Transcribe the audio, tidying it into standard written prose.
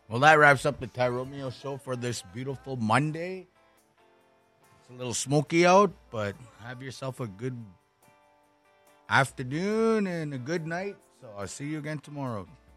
Well, that wraps up the Ty Romeo show for this beautiful Monday. It's a little smoky out, but have yourself a good afternoon and a good night. So I'll see you again tomorrow.